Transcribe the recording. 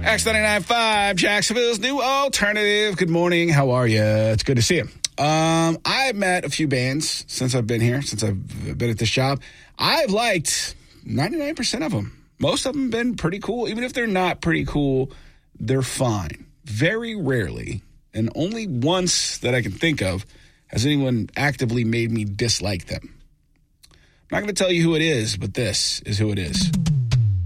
X99.5, Jacksonville's new alternative. Good morning. How are you? It's good to see you. I've met a few bands since I've been here, since I've been at this job. I've liked 99% of them. Most of them have been pretty cool. Even if they're not pretty cool, they're fine. Very rarely, and only once that I can think of, has anyone actively made me dislike them. I'm not going to tell you who it is, but this is who it is.